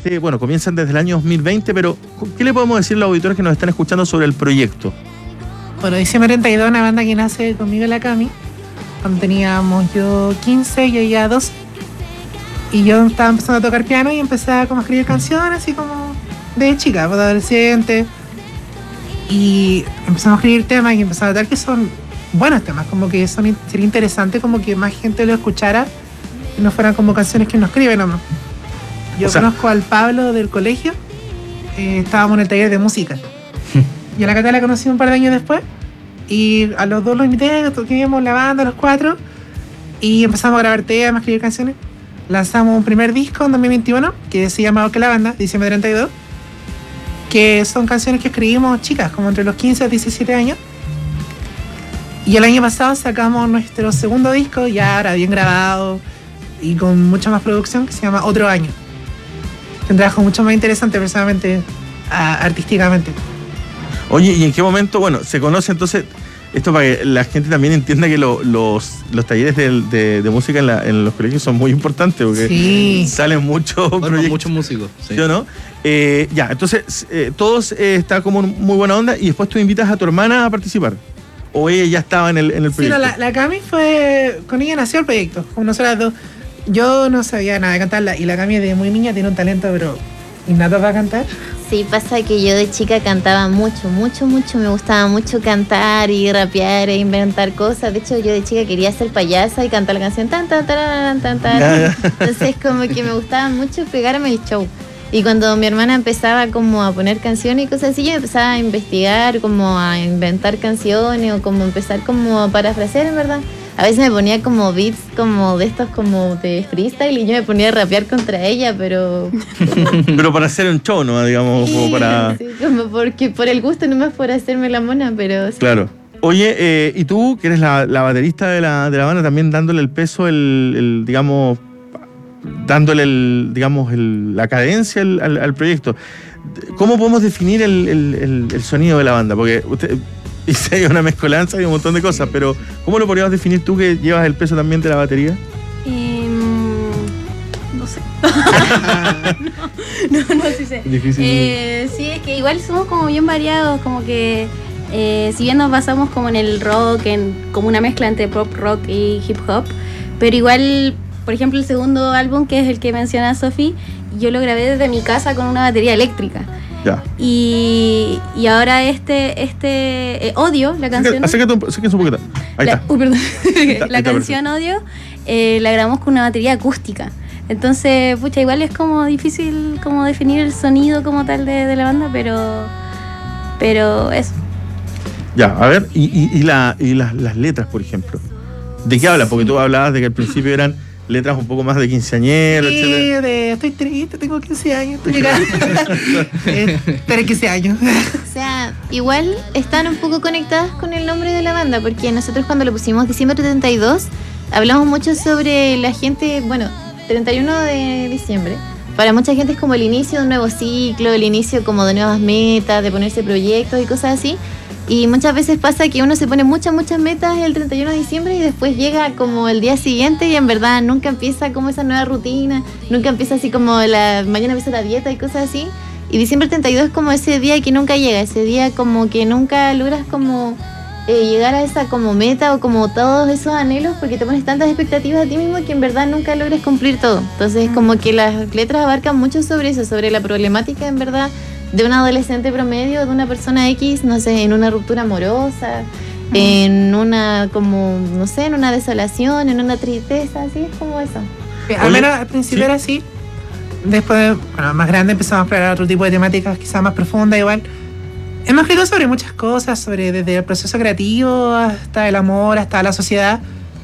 bueno, comienzan desde el año 2020, pero ¿qué le podemos decir a los auditores que nos están escuchando sobre el proyecto? Bueno, Diciembre 32, una banda que nace conmigo y la Cami, cuando teníamos yo 15 y ella 12. Y yo estaba empezando a tocar piano y empecé a como escribir canciones, así como de chica, de adolescente. Y empezamos a escribir temas y empezamos a notar que son buenos temas, como que sería interesante como que más gente lo escuchara y no fueran como canciones que uno escribe nomás. Yo conozco al Pablo del colegio, estábamos en el taller de música. Y a la Cata la conocí un par de años después y a los dos los invité, toquemos la banda, los cuatro, y empezamos a grabar temas, a escribir canciones. Lanzamos un primer disco en 2021 que se llama Que la Banda, Diciembre 32, que son canciones que escribimos chicas, como entre los 15 y 17 años. Y el año pasado sacamos nuestro segundo disco, ya ahora bien grabado y con mucha más producción, que se llama Otro Año. Un trabajo mucho más interesante personalmente, artísticamente. Oye, ¿y en qué momento, bueno, se conoce entonces, esto para que la gente también entienda que los talleres de música en los colegios son muy importantes, porque salen muchos proyectos. Muchos músicos, sí. ¿Sí o no? Ya, entonces, todos está como muy buena onda y después tú invitas a tu hermana a participar. ¿O ella ya estaba en el proyecto? Sí, no, la Cami fue, con ella nació el proyecto, con nosotras dos. Yo no sabía nada de cantarla y la Cami de muy niña tiene un talento, pero innato para cantar. Sí, pasa que yo de chica cantaba mucho, me gustaba mucho cantar y rapear e inventar cosas. De hecho, yo de chica quería ser payasa y cantar la canción tan, tan, tan, tan, tan. Entonces, como que me gustaba mucho pegarme el show. Y cuando mi hermana empezaba como a poner canciones y cosas así, yo empezaba a investigar, como a inventar canciones o como empezar como a parafrasear, en verdad. A veces me ponía como beats como de estos como de freestyle y yo me ponía a rapear contra ella, pero... Pero para hacer un show, ¿no? Digamos, sí, como para... Sí, como porque por el gusto, no más por hacerme la mona, pero... Sí. Claro. Oye, y tú, que eres la baterista de la banda, también dándole el peso, digamos, dándole la cadencia al proyecto. ¿Cómo podemos definir el sonido de la banda? Porque usted... Y hay una mezcolanza y un montón de cosas, pero ¿cómo lo podrías definir tú que llevas el peso también de la batería? No sé. no, sí sé. Difícil. Sí, es que igual somos como bien variados, como que si bien nos basamos como en el rock, como una mezcla entre pop, rock y hip hop, pero igual, por ejemplo, el segundo álbum, que es el que menciona Sofi, yo lo grabé desde mi casa con una batería eléctrica. Ya. Y ahora Odio, la canción... Acércate un poquito. Ahí está. Perdón. La está canción Odio la grabamos con una batería acústica. Entonces, pucha, igual es como difícil como definir el sonido como tal de la banda, pero eso. Ya, a ver, y las letras, por ejemplo. ¿De qué hablan? Porque tú hablabas de que al principio eran letras un poco más de quinceañero, sí, etcétera. Estoy triste, tengo 15 años, estoy llegando. Tengo 15 años. O sea, igual están un poco conectadas con el nombre de la banda, porque nosotros cuando lo pusimos Diciembre 32, hablamos mucho sobre la gente, bueno, 31 de diciembre. Para mucha gente es como el inicio de un nuevo ciclo, el inicio como de nuevas metas, de ponerse proyectos y cosas así. Y muchas veces pasa que uno se pone muchas metas el 31 de diciembre y después llega como el día siguiente y en verdad nunca empieza como esa nueva rutina, nunca empieza así como mañana empieza la dieta y cosas así. Y diciembre 32 es como ese día que nunca llega, ese día como que nunca logras como llegar a esa como meta o como todos esos anhelos porque te pones tantas expectativas a ti mismo que en verdad nunca logras cumplir todo. Entonces como que las letras abarcan mucho sobre eso, sobre la problemática en verdad de un adolescente promedio, de una persona X, no sé, en una ruptura amorosa, en una como, no sé, en una desolación, en una tristeza, así es como eso. Al menos al principio era así. Después, bueno, más grande empezamos a explorar otro tipo de temáticas, quizás más profundas igual. Hemos escrito sobre muchas cosas, desde el proceso creativo hasta el amor, hasta la sociedad.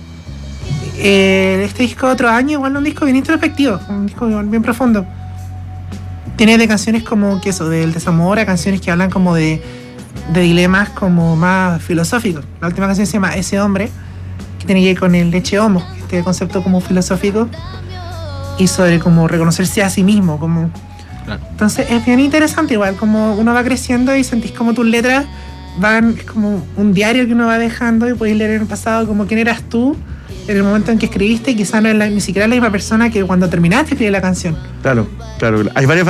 Este disco Otro Año, igual un disco bien introspectivo, un disco bien profundo. Tiene de canciones como que eso, del desamor, a canciones que hablan como de dilemas como más filosóficos. La última canción se llama Ese Hombre, que tiene que ver con el leche homo, este concepto como filosófico y sobre como reconocerse a sí mismo, como... Claro. Entonces es bien interesante igual, como uno va creciendo y sentís como tus letras es como un diario que uno va dejando y podés leer en el pasado como quién eras tú en el momento en que escribiste y quizás no es ni siquiera la misma persona que cuando terminaste de escribir la canción. Claro. Hay varias